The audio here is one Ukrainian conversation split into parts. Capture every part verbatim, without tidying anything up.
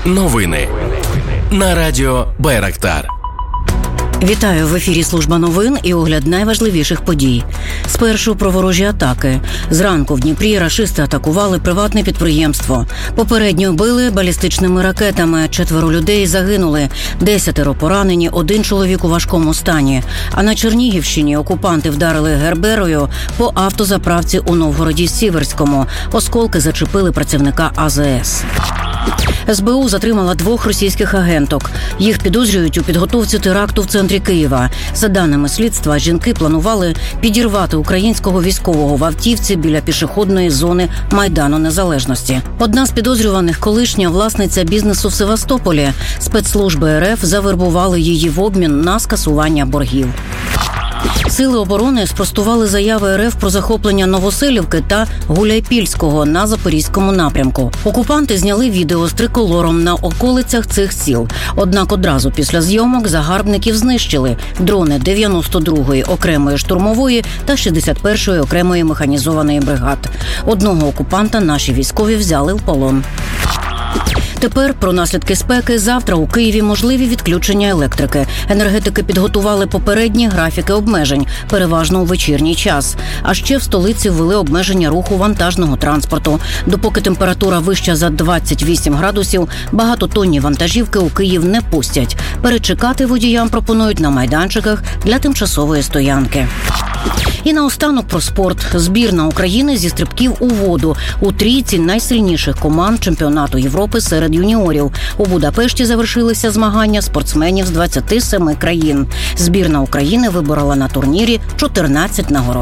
Новини на радіо Байрактар. Вітаю, в ефірі служба новин і огляд найважливіших подій. Спершу про ворожі атаки. Зранку в Дніпрі рашисти атакували приватне підприємство. Попередньо били балістичними ракетами. Четверо людей загинули, десятеро поранені, один чоловік у важкому стані. А на Чернігівщині окупанти вдарили герберою по автозаправці у Новгороді-Сіверському. Осколки зачепили працівника А З С. Ес Бе У затримала двох російських агенток. Їх підозрюють у підготовці теракту в центрі Києва. За даними слідства, жінки планували підірвати українського військового в автівці біля пішохідної зони Майдану Незалежності. Одна з підозрюваних – колишня власниця бізнесу в Севастополі. Спецслужби Ер Еф завербували її в обмін на скасування боргів. Сили оборони спростували заяви Ер Еф про захоплення Новоселівки та Гуляйпільського на Запорізькому напрямку. Окупанти зняли відео з триколором на околицях цих сіл. Однак одразу після зйомок загарбників знищили дрони дев'яносто другої окремої штурмової та шістдесят першої окремої механізованої бригад. Одного окупанта наші військові взяли в полон. Тепер про наслідки спеки. Завтра у Києві можливі відключення електрики. Енергетики підготували попередні графіки обмежень, переважно у вечірній час. А ще в столиці ввели обмеження руху вантажного транспорту. Допоки температура вища за двадцять вісім градусів, багатотонні вантажівки у Київ не пустять. Перечекати водіям пропонують на майданчиках для тимчасової стоянки. І наостанок про спорт. Збірна України зі стрибків у воду у трійці найсильніших команд чемпіонату Європи серед юніорів. У Будапешті завершилися змагання спортсменів з двадцяти семи країн. Збірна України виборола на турнірі чотирнадцять нагород.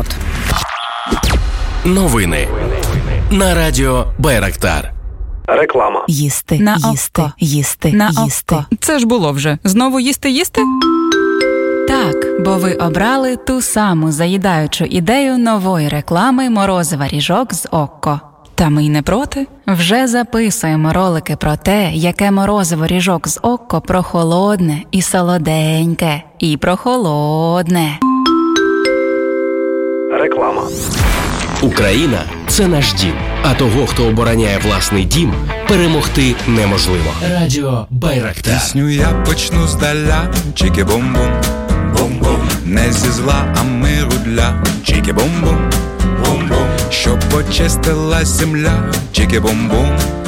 Новини на радіо Байрактар. Реклама. Їсти, на їсти, око. їсти, на їсти. око. Це ж було вже. Знову їсти, їсти? Так, бо ви обрали ту саму заїдаючу ідею нової реклами морозива ріжок з Окко. Та ми й не проти. Вже записуємо ролики про те, яке морозиво ріжок з Окко прохолодне і солоденьке. І прохолодне. Реклама. Україна – це наш дім. А того, хто обороняє власний дім, перемогти неможливо. Радіо Байрактар. Пісню я почну здаля. Чікі-бум-бум. Бум-бум. Не зі зла, а миру для. Чікі-бум-бум. Бум-бум. Щоб почистила земля. Чікі-бум-бум.